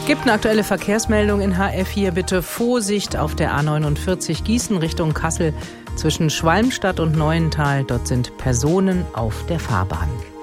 Gibt eine aktuelle Verkehrsmeldung in HR4. Bitte Vorsicht auf der A49 Gießen Richtung Kassel zwischen Schwalmstadt und Neuental. Dort sind Personen auf der Fahrbahn.